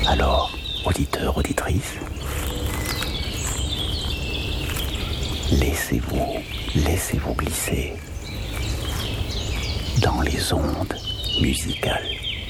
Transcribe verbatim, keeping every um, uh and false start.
Alors, auditeurs, auditrices, laissez-vous, laissez-vous glisser dans les ondes musicales.